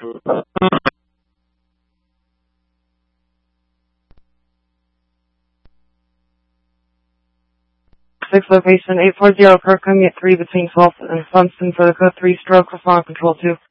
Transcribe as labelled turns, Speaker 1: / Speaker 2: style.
Speaker 1: 6 location 840 Kirkham, at 3 between 12th and Funston for the code 3 stroke for font control 2.